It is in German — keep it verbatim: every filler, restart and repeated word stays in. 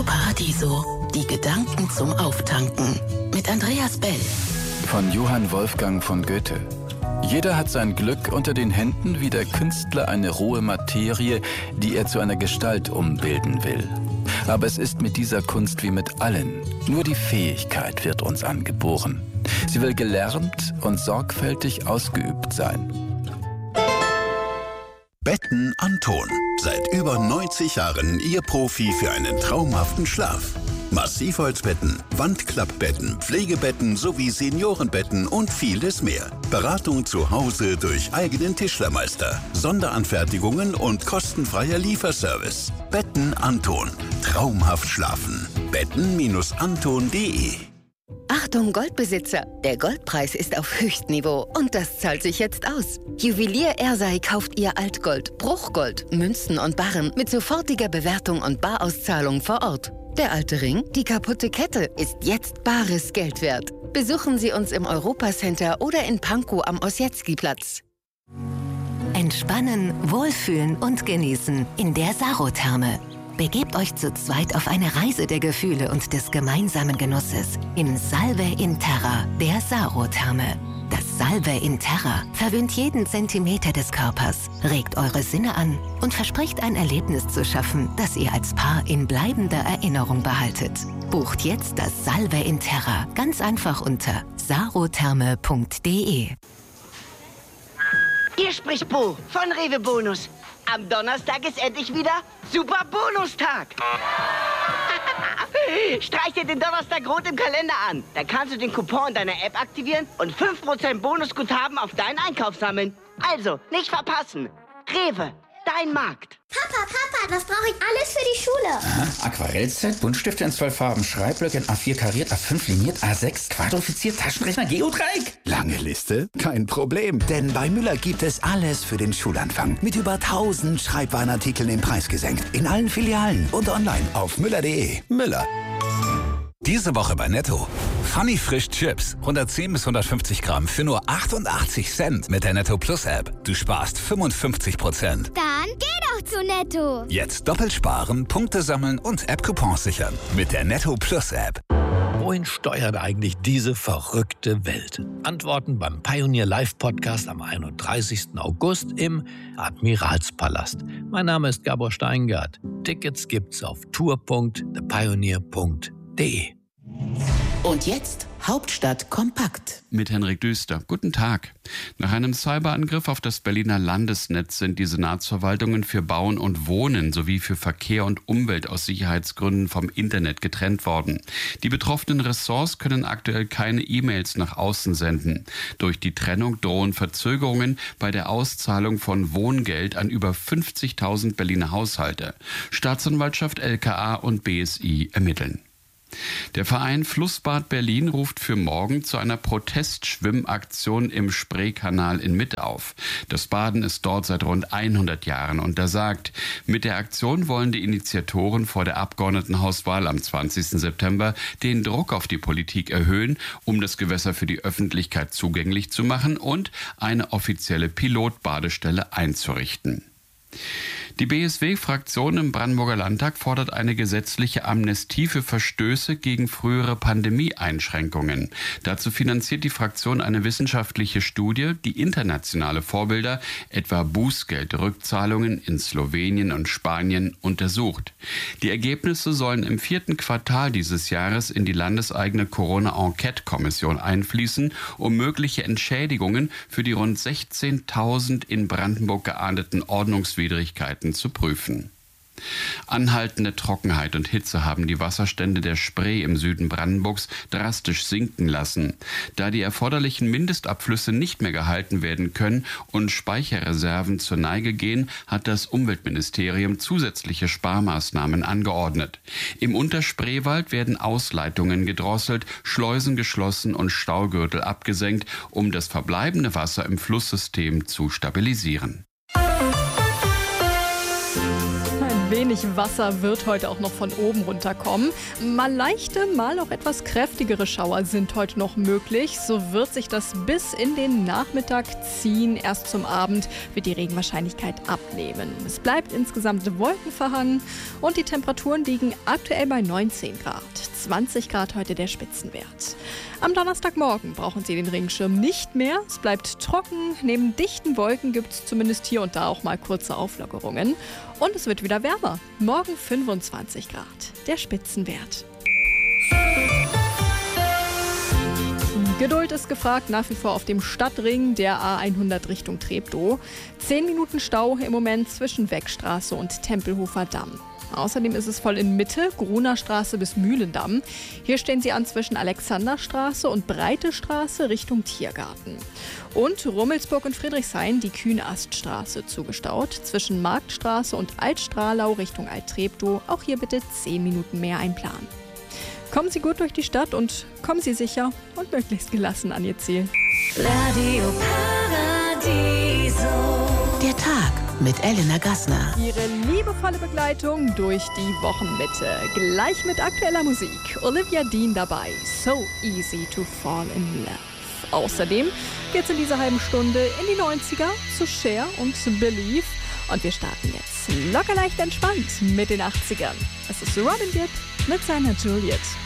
Paradiso. Die Gedanken zum Auftanken. Mit Andreas Bell. Von Johann Wolfgang von Goethe. Jeder hat sein Glück unter den Händen wie der Künstler eine rohe Materie, die er zu einer Gestalt umbilden will. Aber es ist mit dieser Kunst wie mit allen. Nur die Fähigkeit wird uns angeboren. Sie will gelernt und sorgfältig ausgeübt sein. Betten Anton. Seit über neunzig Jahren Ihr Profi für einen traumhaften Schlaf. Massivholzbetten, Wandklappbetten, Pflegebetten sowie Seniorenbetten und vieles mehr. Beratung zu Hause durch eigenen Tischlermeister, Sonderanfertigungen und kostenfreier Lieferservice. Betten Anton. Traumhaft schlafen. betten Anton punkt de. Achtung Goldbesitzer, der Goldpreis ist auf Höchstniveau und das zahlt sich jetzt aus. Juwelier Ersei kauft Ihr Altgold, Bruchgold, Münzen und Barren mit sofortiger Bewertung und Barauszahlung vor Ort. Der alte Ring, die kaputte Kette ist jetzt bares Geld wert. Besuchen Sie uns im Europacenter oder in Pankow am Ossietzky-Platz. Entspannen, wohlfühlen und genießen in der Sarotherme. Begebt euch zu zweit auf eine Reise der Gefühle und des gemeinsamen Genusses im Salve in Terra, der Sarotherme. Das Salve in Terra verwöhnt jeden Zentimeter des Körpers, regt eure Sinne an und verspricht ein Erlebnis zu schaffen, das ihr als Paar in bleibender Erinnerung behaltet. Bucht jetzt das Salve in Terra ganz einfach unter sarotherme punkt de. Hier spricht Bo von Rewe Bonus. Am Donnerstag ist endlich wieder Super Bonustag. Streich dir den Donnerstag rot im Kalender an. Da kannst du den Coupon in deiner App aktivieren und fünf Prozent Bonusguthaben auf deinen Einkauf sammeln. Also, nicht verpassen. Rewe, dein Markt. Papa, Papa, was brauche ich alles für die Schule? Aha, Aquarellset, Buntstifte in zwölf Farben, Schreibblöcke in A vier kariert, A fünf liniert, A sechs quadrifiziert, Taschenrechner, Geodreieck. Lange Liste? Kein Problem, denn bei Müller gibt es alles für den Schulanfang. Mit über tausend Schreibwarenartikeln im Preis gesenkt. In allen Filialen und online auf müller punkt de. Müller. Diese Woche bei Netto. Funny Frisch Chips. hundertzehn bis hundertfünfzig Gramm für nur achtundachtzig Cent mit der Netto Plus App. Du sparst fünfundfünfzig Prozent. Dann geh doch zu Netto. Jetzt doppelt sparen, Punkte sammeln und App-Coupons sichern. Mit der Netto Plus App. Wohin steuert eigentlich diese verrückte Welt? Antworten beim Pioneer Live Podcast am einunddreißigsten August im Admiralspalast. Mein Name ist Gabor Steingart. Tickets gibt's auf tour punkt the pioneer punkt de. Und jetzt Hauptstadt kompakt. Mit Henrik Düster. Guten Tag. Nach einem Cyberangriff auf das Berliner Landesnetz sind die Senatsverwaltungen für Bauen und Wohnen sowie für Verkehr und Umwelt aus Sicherheitsgründen vom Internet getrennt worden. Die betroffenen Ressorts können aktuell keine E-Mails nach außen senden. Durch die Trennung drohen Verzögerungen bei der Auszahlung von Wohngeld an über fünfzigtausend Berliner Haushalte. Staatsanwaltschaft, L K A und B S I ermitteln. Der Verein Flussbad Berlin ruft für morgen zu einer Protestschwimmaktion im Spreekanal in Mitt auf. Das Baden ist dort seit rund hundert Jahren untersagt. Mit der Aktion wollen die Initiatoren vor der Abgeordnetenhauswahl am zwanzigsten September den Druck auf die Politik erhöhen, um das Gewässer für die Öffentlichkeit zugänglich zu machen und eine offizielle Pilotbadestelle einzurichten. Die B S W-Fraktion im Brandenburger Landtag fordert eine gesetzliche Amnestie für Verstöße gegen frühere Pandemieeinschränkungen. Dazu finanziert die Fraktion eine wissenschaftliche Studie, die internationale Vorbilder, etwa Bußgeldrückzahlungen in Slowenien und Spanien, untersucht. Die Ergebnisse sollen im vierten Quartal dieses Jahres in die landeseigene Corona-Enquete-Kommission einfließen, um mögliche Entschädigungen für die rund sechzehntausend in Brandenburg geahndeten Ordnungswidrigkeiten zu prüfen. Anhaltende Trockenheit und Hitze haben die Wasserstände der Spree im Süden Brandenburgs drastisch sinken lassen. Da die erforderlichen Mindestabflüsse nicht mehr gehalten werden können und Speicherreserven zur Neige gehen, hat das Umweltministerium zusätzliche Sparmaßnahmen angeordnet. Im Unterspreewald werden Ausleitungen gedrosselt, Schleusen geschlossen und Staugürtel abgesenkt, um das verbleibende Wasser im Flusssystem zu stabilisieren. wenig Wasser wird heute auch noch von oben runterkommen. Mal leichte, mal auch etwas kräftigere Schauer sind heute noch möglich. So wird sich das bis in den Nachmittag ziehen. Erst zum Abend wird die Regenwahrscheinlichkeit abnehmen. Es bleibt insgesamt wolkenverhangen und die Temperaturen liegen aktuell bei neunzehn Grad. zwanzig Grad heute der Spitzenwert. Am Donnerstagmorgen brauchen Sie den Regenschirm nicht mehr. Es bleibt trocken. Neben dichten Wolken gibt es zumindest hier und da auch mal kurze Auflockerungen. Und es wird wieder wärmer. Morgen fünfundzwanzig Grad, der Spitzenwert. Geduld ist gefragt, nach wie vor auf dem Stadtring der A hundert Richtung Treptow. Zehn Minuten Stau im Moment zwischen Weckstraße und Tempelhofer Damm. Außerdem ist es voll in Mitte, Gruner Straße bis Mühlendamm. Hier stehen Sie an zwischen Alexanderstraße und Breite Straße Richtung Tiergarten. Und Rummelsburg und Friedrichshain die Kühnaststraße zugestaut. Zwischen Marktstraße und Altstrahlau Richtung Alt-Treptow. Auch hier bitte zehn Minuten mehr einplanen. Kommen Sie gut durch die Stadt und kommen Sie sicher und möglichst gelassen an Ihr Ziel. Radio Paradiso. Der Tag mit Elena Gassner. Ihre liebevolle Begleitung durch die Wochenmitte. Gleich mit aktueller Musik. Olivia Dean dabei. So easy to fall in love. Außerdem geht's in dieser halben Stunde in die neunziger zu Cher und Believe. Und wir starten jetzt locker leicht entspannt mit den achtzigern. Es ist Robin Gibb mit seiner Juliet.